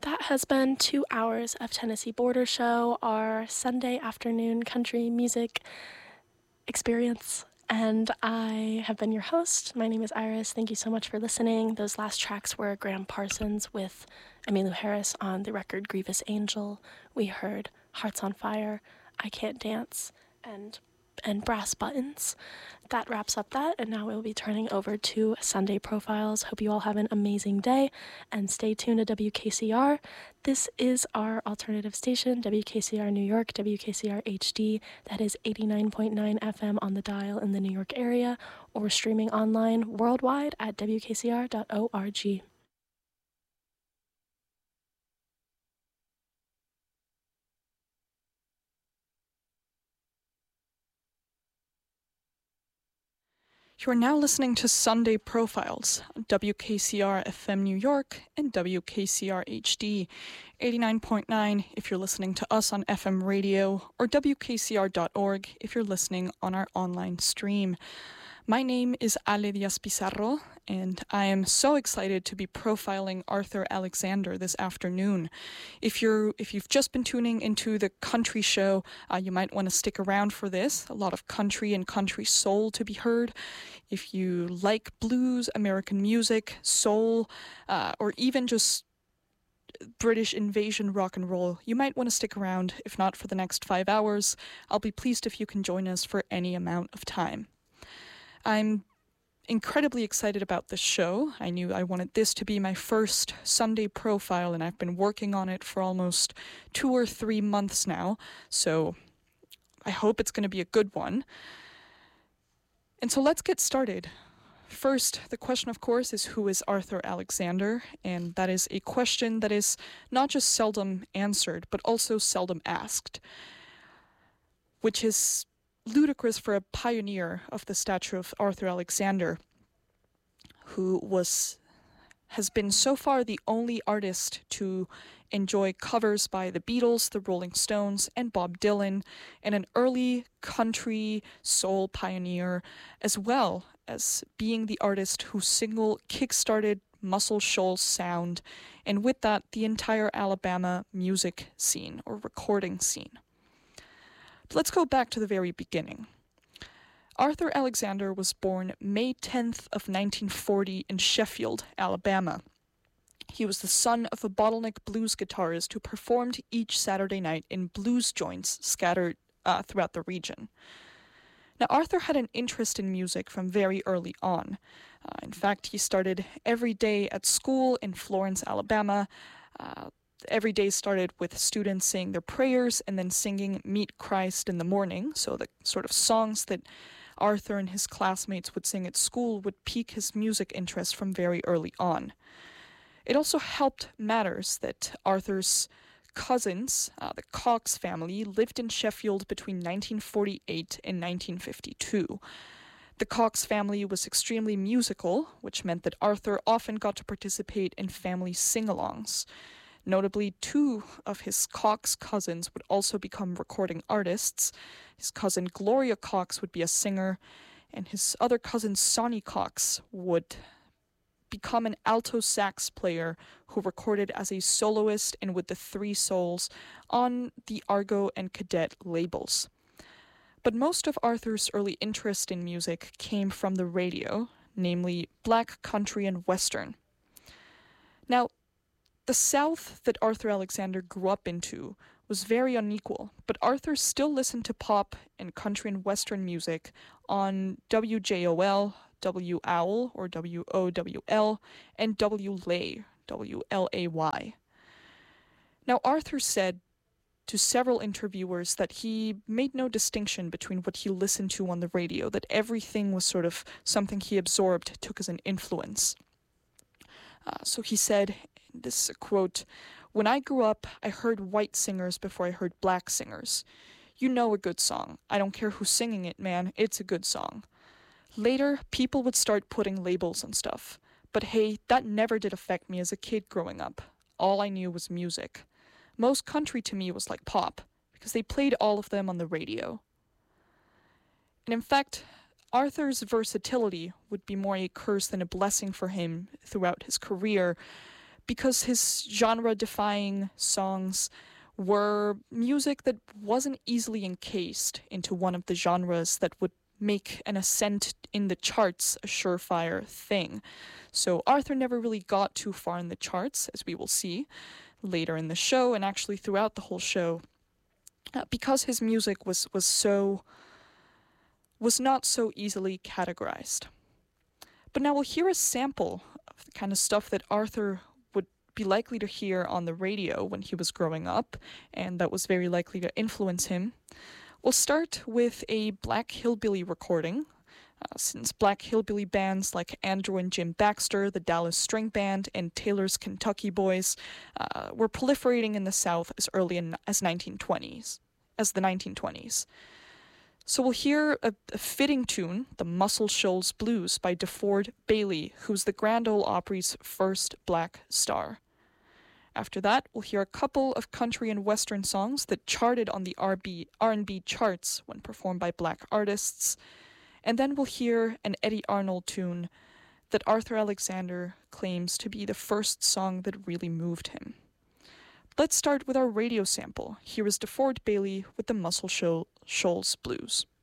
that has been 2 hours of Tennessee Border Show, our Sunday afternoon country music experience. And I have been your host. My name is Iris. Thank you so much for listening. Those last tracks were Graham Parsons with Emmylou Harris on the record Grievous Angel. We heard Hearts on Fire, I Can't Dance, and Brass Buttons. That wraps up that, and now we'll be turning over to Sunday Profiles. Hope you all have an amazing day, and stay tuned to WKCR. This is our alternative station, WKCR New York, WKCR HD. That is 89.9 FM on the dial in the New York area, or streaming online worldwide at wkcr.org. You are now listening to Sunday Profiles on WKCR FM New York and WKCR HD 89.9 if you're listening to us on FM radio, or WKCR.org if you're listening on our online stream. My name is Ale Diaz Pizarro, and I am so excited to be profiling Arthur Alexander this afternoon. If you've just been tuning into the country show, you might want to stick around for this. A lot of country and country soul to be heard. If you like blues, American music, soul, or even just British invasion rock and roll, you might want to stick around. If not for the next 5 hours, I'll be pleased if you can join us for any amount of time. I'm incredibly excited about this show. I knew I wanted this to be my first Sunday profile, and I've been working on it for almost 2 or 3 months now, so I hope it's going to be a good one. And so let's get started. First, the question, of course, is who is Arthur Alexander? And that is a question that is not just seldom answered, but also seldom asked, which is ludicrous for a pioneer of the stature of Arthur Alexander, who has been so far the only artist to enjoy covers by the Beatles, the Rolling Stones, and Bob Dylan, and an early country soul pioneer, as well as being the artist whose single kickstarted Muscle Shoals sound, and with that, the entire Alabama music scene or recording scene. But let's go back to the very beginning. Arthur Alexander was born May 10th of 1940 in Sheffield, Alabama. He was the son of a bottleneck blues guitarist who performed each Saturday night in blues joints scattered throughout the region. Now, Arthur had an interest in music from very early on. In fact, he started every day at school in Florence, Alabama. Every day started with students saying their prayers and then singing Meet Christ in the morning. So the sort of songs that Arthur and his classmates would sing at school would pique his music interest from very early on. It also helped matters that Arthur's cousins, the Cox family, lived in Sheffield between 1948 and 1952. The Cox family was extremely musical, which meant that Arthur often got to participate in family sing-alongs. Notably, 2 of his Cox cousins would also become recording artists. His cousin Gloria Cox would be a singer, and his other cousin Sonny Cox would become an alto sax player who recorded as a soloist and with the Three Souls on the Argo and Cadet labels. But most of Arthur's early interest in music came from the radio, namely black country and western. Now, the South that Arthur Alexander grew up into was very unequal, but Arthur still listened to pop and country and western music on WJOL, WOWL, or WOWL, and WLAY, WLAY. Now, Arthur said to several interviewers that he made no distinction between what he listened to on the radio, that everything was sort of something he absorbed, took as an influence. So he said, this quote, "When I grew up, I heard white singers before I heard black singers. You know a good song. I don't care who's singing it, man. It's a good song. Later, people would start putting labels on stuff. But hey, that never did affect me as a kid growing up. All I knew was music. Most country to me was like pop, because they played all of them on the radio." And in fact, Arthur's versatility would be more a curse than a blessing for him throughout his career, because his genre-defying songs were music that wasn't easily encased into one of the genres that would make an ascent in the charts a surefire thing. So Arthur never really got too far in the charts, as we will see later in the show, and actually throughout the whole show, because his music was not so easily categorized. But now we'll hear a sample of the kind of stuff that Arthur would be likely to hear on the radio when he was growing up, and that was very likely to influence him. We'll start with a Black Hillbilly recording, since Black Hillbilly bands like Andrew and Jim Baxter, the Dallas String Band, and Taylor's Kentucky Boys were proliferating in the South as early as the 1920s. So we'll hear a fitting tune, the Muscle Shoals Blues by DeFord Bailey, who's the Grand Ole Opry's first black star. After that, we'll hear a couple of country and western songs that charted on the R&B charts when performed by black artists, and then we'll hear an Eddie Arnold tune that Arthur Alexander claims to be the first song that really moved him. Let's start with our radio sample. Here is DeFord Bailey with the Muscle Shoals Blues.